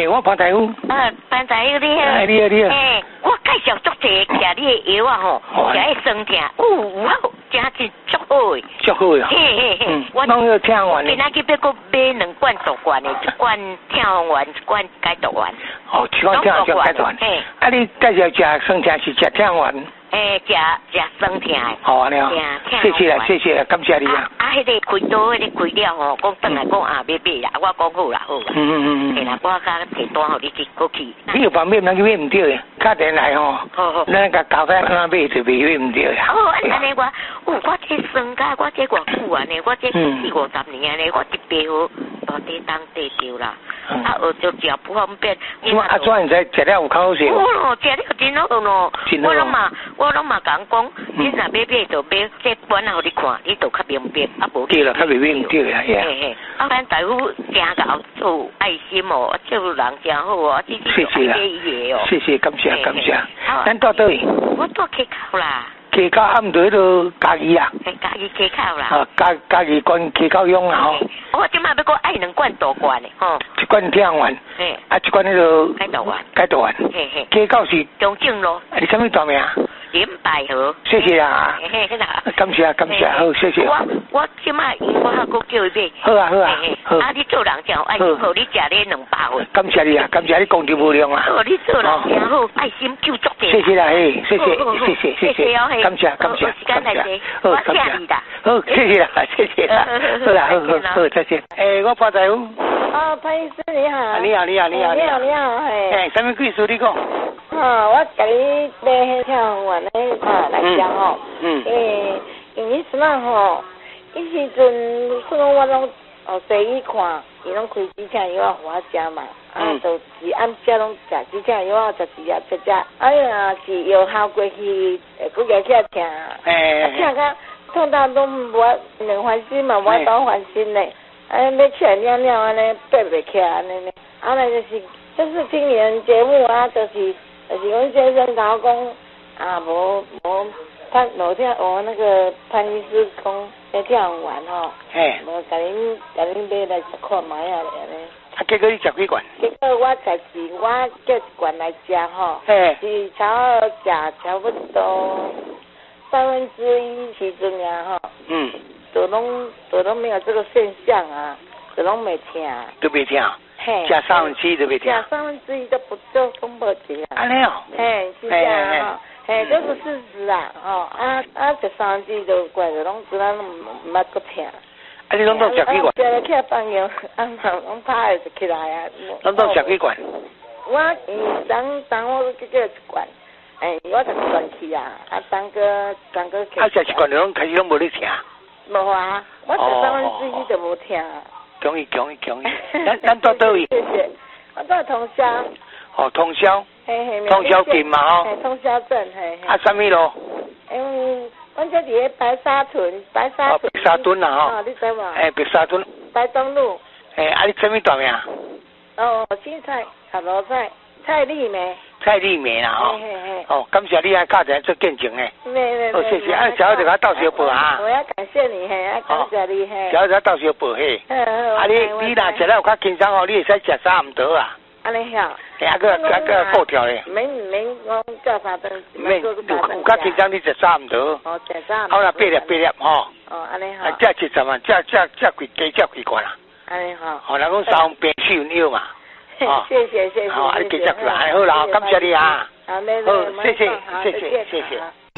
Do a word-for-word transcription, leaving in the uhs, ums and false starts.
我潘大夫。 啊，潘大夫你好。 哎，你好，你好。 哎，我介绍足济食你的药啊吼，食迄酸痛，哦，好，真真足好诶。 足好诶。 嘿嘿嘿。 嗯。我拢要听完。 今仔日要搁买两罐毒丸的，一罐听完，一罐解毒丸。 哦，一罐听完就解毒丸。嘿。啊，你介绍食酸痛是食听完？ 诶，食食酸痛诶。 好啊，你好。谢谢啦，谢谢啦，感谢你啊。 啊，迄个开刀，迄个开了吼，讲转来讲啊，要买啦，我讲好啦，好啦。嗯嗯嗯嗯。嘿啦，我甲提单互你去过去。 你有方面人去买唔对诶，打电来吼。好好。咱甲交代安怎买就买买唔对啦。 哦，安尼我，哦，我这酸甲我这偌久啊呢，我这四五十年啊呢，我一杯好，大地当地着啦。啊，学着食不方便。 怎啊？怎你知食了有口水？ 我咯，食了真好咯。我拢嘛，我拢嘛讲讲，你若买买就买，这本啊，互你看，你就较明白，啊无。 对啦，较明白对啦， 嘿嘿。啊，咱大夫真搞做爱心哦，做人真好哦，这是谢谢伊哦。 谢谢，感谢感谢。咱到倒位？ 我到溪口啦。 溪口暗唔对都家己啊。 系家己溪口啦。 啊，家家己灌溪口用啦吼。 我即摆要讲爱两罐大罐的吼。 一罐听完。嘿。啊，一罐迄个。 解毒丸。 解毒丸。嘿嘿。溪口是。 中正路。 你什么大名？ 林百合。 谢谢啊。嘿嘿啦。感谢感谢，好谢谢。 我我即摆我还佫叫伊买。 好啊好啊。好。 啊，你做人真有爱心，互你食咧两百份。 感谢你啊，感谢你功德无量啊。 哦，你做人真好，爱心救足者。 谢谢啦，嘿，谢谢谢谢谢谢。感谢感谢感谢。 我谢你的。 好，谢谢啦，谢谢啦。好啦，好好好，再见。诶，我潘大夫。 哦，潘医师你好。 你好，你好，你好， 你好，你好，嘿。 诶，什么贵事你讲？ 哦，我甲你买迄跳丸咧啊来食吼。嗯。诶，因为什么吼？迄时阵可能我拢哦随意看，伊拢开止痛药互我食嘛，啊，就是按遮拢食止痛药啊，就是也食食，哎呀，是药效过去，会佫举起来痛，诶，痛甲痛到都无两番心嘛，无倒番心嘞，哎，要起来尿尿安尼，爬袂起来安尼呢，啊来就是就是听你们节目啊，就是就是阮先生甲我讲啊，无无潘某天我那个潘医师讲。在跳完吼，嘿，无甲恁甲恁买来看卖啊安尼。 啊，结果你食几罐？ 结果我家己我叫一罐来食吼， 嘿， 是差食差不多三分之一时阵呀吼，嗯，都拢都拢没有这个现象啊，都拢没痛。 都没痛。嘿，食三分之一都没痛。 食三分之一都不就都无痛。 安尼哦。 嘿，是这样哈。嘿，这是事实啊，吼啊啊，食三分之一都怪着，拢自然拢毋捌个痛。 啊，你拢都食几罐？ 食了起来放药，啊，拢拍就起来啊。 拢都食几罐？ 我嗯，当当我这个一罐，哎，我就断去啊，啊，当个当个。 啊，食一罐就拢开始拢无咧痛。 无啊，我食三分之一就无痛啊。 恭喜恭喜恭喜！咱咱到倒位？ 谢谢，我到通宵。 哦，通宵。 嘿嘿， 通宵镇嘛吼。 嘿，通宵镇嘿嘿。 啊，什么路？ 嗯，我这伫咧白沙屯，白沙屯。 白沙屯啊吼。 哦，你知嘛？ 哎，白沙屯。 白东路。 哎，啊，你什么大名？ 哦，青菜、茶罗菜、蔡丽梅。 蔡丽梅啦吼。嘿嘿。哦，感谢你啊，教一做见证诶。 没没没。 哦，谢谢，啊，小就甲到时报啊。 我要感谢你嘿，啊，感谢你嘿。 小就到时报嘿。嗯嗯。啊，你你若食了有较轻松哦，你会使食三唔多啊。安尼好。 哎，啊个啊个够条咧。 免免讲叫啥灯。 免有有较轻松，你食三唔多。 哦，食三。 好啦，八粒八粒吼。 哦，安尼好。 这七十万，这这这几几这几罐啊？ 安尼好。 好，人讲三病四药嘛。 哦，谢谢谢谢。 好，啊，你继续来，好啦，感谢你啊。 好， 好，谢谢谢谢谢谢。